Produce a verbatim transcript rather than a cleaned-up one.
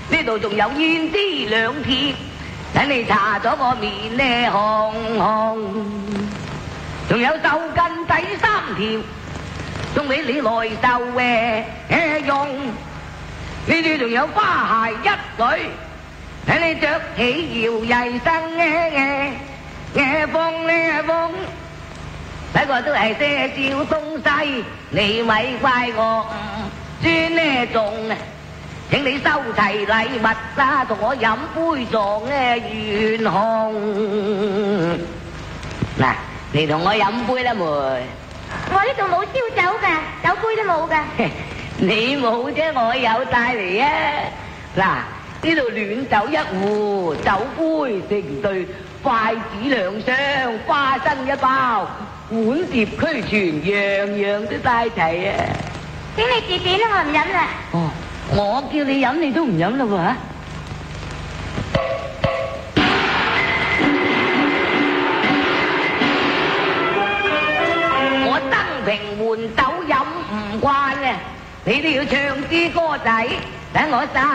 呢度仲有胭脂兩貼，等你搽咗個面呢紅紅。仲有手巾仔三條，送俾你來受誒用。呢度仲有花鞋一對，等你着起搖曳生誒誒風呢風。不過都係些少東西，你咪怪我唔專呢種。請你收齊禮物啦，同我飲杯撞呢元紅。嗱，你同我飲杯啦，妹。 我呢度冇燒酒㗎，酒杯都冇㗎。 你冇啫，我有帶嚟啊！嗱，呢度暖酒一壺，酒杯成對，筷子兩雙，花生一包，碗碟俱全，樣樣都帶齊啊！ 請你自便啦，我唔飲啦。 哦，我叫你飲你都唔飲啦喎！我登平換酒飲唔慣啊！你都要唱支歌仔，等我晒。